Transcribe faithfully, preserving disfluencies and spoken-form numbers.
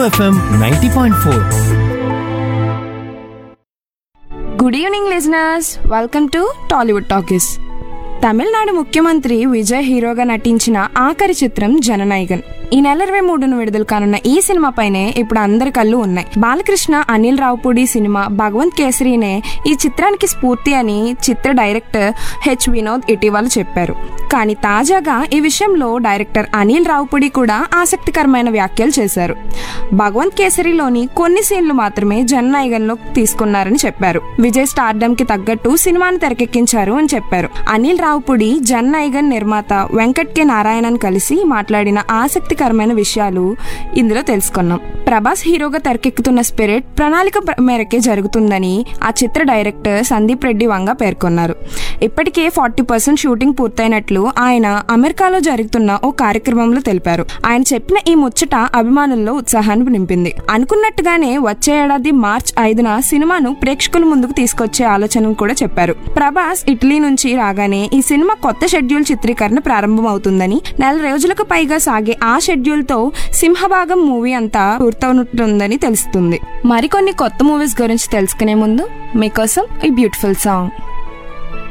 FM ninety point four. Good evening listeners, welcome to Tollywood talkies. Tamil Nadu ముఖ్యమంత్రి విజయ్ హీరోగా నటించిన ఆఖరి చిత్రం జననాయగన్. ఈ నెల ఇరవై మూడున విడుదల కానున్న ఈ సినిమాపైనే ఇప్పుడు అందరి కళ్ళు ఉన్నాయి. బాలకృష్ణ, అనిల్ రావుపూడి సినిమా భగవంత్ కేసరినే ఈ చిత్రానికి స్ఫూర్తి అని చిత్ర డైరెక్టర్ హెచ్ వినోద్ ఇటీవల చెప్పారు. కానీ తాజాగా ఈ విషయంలో డైరెక్టర్ అనిల్ రావుపూడి కూడా ఆసక్తికరమైన వ్యాఖ్యలు చేశారు. భగవంత్ కేసరిలోని కొన్ని సీన్లు మాత్రమే జననాయగన్లో తీసుకున్నారని చెప్పారు. విజయ్ స్టార్డమ్ కి తగ్గట్టు సినిమాను తెరకెక్కించారు అని చెప్పారు. అనిల్ రావుపూడి జననాయగన్ నిర్మాత వెంకట్ కె నారాయణన్ కలిసి మాట్లాడిన ఆసక్తికరమైన విషయాలు ఇందులో తెలుసుకున్నాం. ప్రభాస్ హీరోగా తెరకెక్కుతున్న స్పిరిట్ ప్రణాళిక మేరకే జరుగుతుందని ఆ చిత్ర డైరెక్టర్ సందీప్ రెడ్డి వంగ పేర్కొన్నారు. ఇప్పటికే ఫార్టీ పర్సెంట్ షూటింగ్ పూర్తయినట్లు ఆయన అమెరికాలో జరుగుతున్న ఓ కార్యక్రమంలో తెలిపారు. ఆయన చెప్పిన ఈ ముచ్చట అభిమానుల్లో ఉత్సాహాన్ని నింపింది. అనుకున్నట్టుగానే వచ్చే ఏడాది మార్చ్ ఐదున సినిమాను ప్రేక్షకుల ముందుకు తీసుకొచ్చే ఆలోచనను కూడా చెప్పారు. ప్రభాస్ ఇటలీ నుంచి రాగానే ఈ సినిమా కొత్త షెడ్యూల్ చిత్రీకరణ ప్రారంభమవుతుందని, నెల రోజులకు పైగా సాగే ఆ షెడ్యూల్ తో సింహభాగం మూవీ అంతా పూర్తవుతుందని తెలుస్తుంది. మరికొన్ని కొత్త మూవీస్ గురించి తెలుసుకునే ముందు మీకోసం ఈ బ్యూటిఫుల్ సాంగ్.